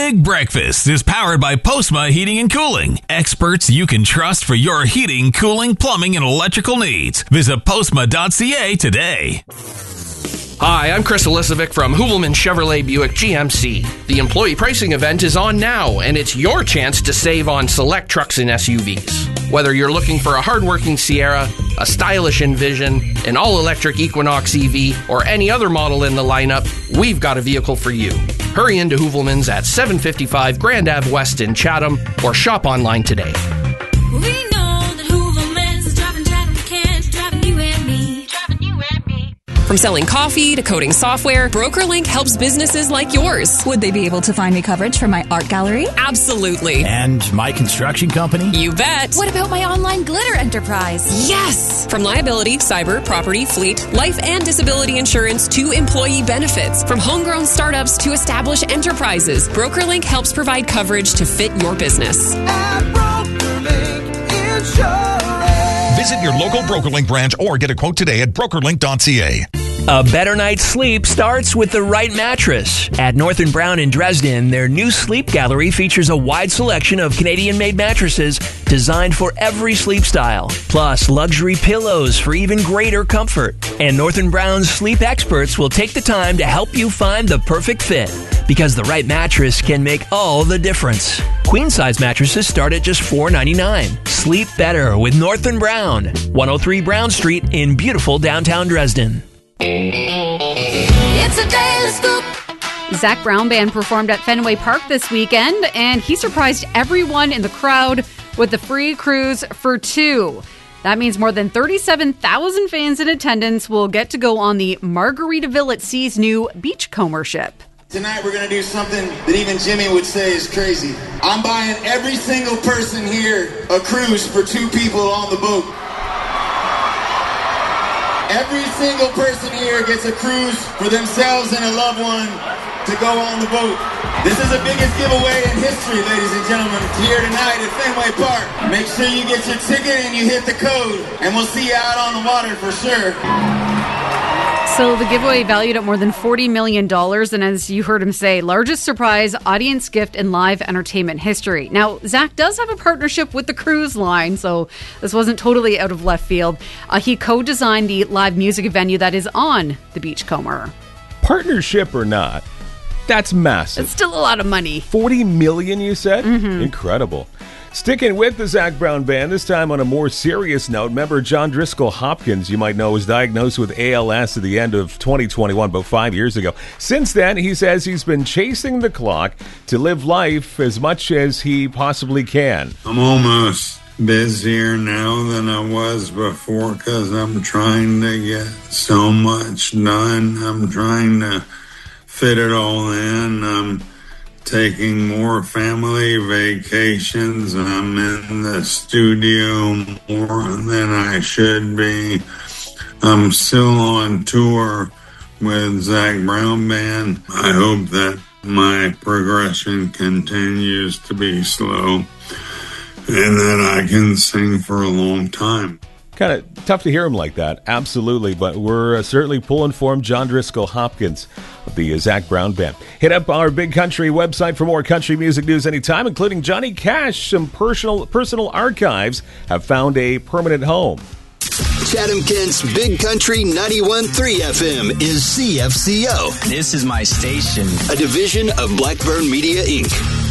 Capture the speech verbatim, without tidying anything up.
Big Breakfast is powered by Postma Heating and Cooling. Experts you can trust for your heating, cooling, plumbing, and electrical needs. Visit postma dot c a today. Hi, I'm Chris Elisovic from Hoovelman Chevrolet Buick G M C. The employee pricing event is on now, and it's your chance to save on select trucks and S U Vs. Whether you're looking for a hardworking Sierra, a stylish Envision, an all-electric Equinox E V, or any other model in the lineup, we've got a vehicle for you. Hurry into Hoovelman's at seven fifty-five Grand Ave West in Chatham, or shop online today. We know that Hoovelman's is driving Chatham kids, driving you and me, driving you and me. From selling coffee to coding software, BrokerLink helps businesses like yours. Would they be able to find me coverage for my art gallery? Absolutely. And my construction company? You bet. What about my online glitter enterprise? Yes! From liability, cyber, property, fleet, life and disability insurance to employee benefits. From homegrown startups to established enterprises, BrokerLink helps provide coverage to fit your business. At BrokerLink Insurance. Visit your local BrokerLink branch or get a quote today at broker link dot c a. A better night's sleep starts with the right mattress. At North and Brown in Dresden, their new sleep gallery features a wide selection of Canadian-made mattresses designed for every sleep style, plus luxury pillows for even greater comfort. And North and Brown's sleep experts will take the time to help you find the perfect fit, because the right mattress can make all the difference. Queen-size mattresses start at just four dollars and ninety-nine cents. Sleep better with North and Brown, one oh three Brown Street in beautiful downtown Dresden. It's a daily scoop. Zac Brown Band performed at Fenway Park this weekend, and he surprised everyone in the crowd with the free cruise for two. That means more than thirty-seven thousand fans in attendance will get to go on the Margaritaville at Sea's new Beachcomber ship. Tonight we're going to do something that even Jimmy would say is crazy. I'm buying every single person here a cruise for two people on the boat. Every single person here gets a cruise for themselves and a loved one to go on the boat. This is the biggest giveaway in history, ladies and gentlemen. Here tonight at Fenway Park. Make sure you get your ticket and you hit the code, and we'll see you out on the water for sure. So the giveaway valued at more than forty million dollars, and as you heard him say, largest surprise, audience gift in live entertainment history. Now, Zac does have a partnership with the cruise line, so this wasn't totally out of left field. Uh, he co-designed the live music venue that is on the Beachcomber. Partnership or not, that's massive. It's still a lot of money. forty million dollars, you said? Mm-hmm. Incredible. Sticking with the Zac Brown Band, this time on a more serious note, member John Driscoll Hopkins, you might know, was diagnosed with A L S at the end of twenty twenty-one, about five years ago. Since then, he says he's been chasing the clock to live life as much as he possibly can. I'm almost busier now than I was before because I'm trying to get so much done. I'm trying to fit it all in. I'm taking more family vacations. I'm in the studio more than I should be. I'm still on tour with Zac Brown Band. I hope that my progression continues to be slow and that I can sing for a long time. Kind of tough to hear him like that, absolutely, but we're uh, certainly pulling for him. John Driscoll Hopkins of the uh, Zac Brown Band. Hit up our Big Country website for more country music news anytime, including Johnny Cash. Some personal personal archives have found a permanent home. Chatham-Kent's Big Country ninety-one point three F M is C F C O. This is my station. A division of Blackburn Media, Incorporated.